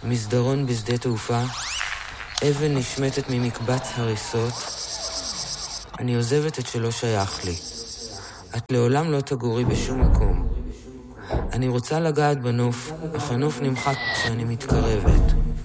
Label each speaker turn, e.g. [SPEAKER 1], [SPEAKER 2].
[SPEAKER 1] מסדרון בשדה תעופה, אבן נשמטת ממקבץ הריסות. אני עוזבת את שלא שייך לי. את לעולם לא תגורי בשום מקום. אני רוצה לגעת בנוף, אך הנוף נמחק כשאני מתקרבת.